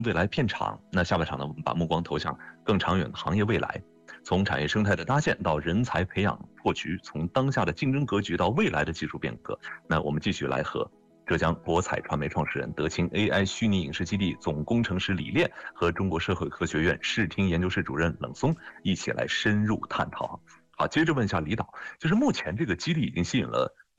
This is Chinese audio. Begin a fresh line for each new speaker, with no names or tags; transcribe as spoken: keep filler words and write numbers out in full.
未来片场。那下半场呢，我们把目光投向更长远的行业未来，从产业生态的搭建到人才培养破局，从当下的竞争格局到未来的技术变革。那我们继续来和浙江博彩传媒创始人、德清 A I 虚拟影视基地总工程师李炼和中国社会科学院视听研究室主任冷松一起来深入探讨。好，接着问一下李导，就是目前这个基地已经吸引了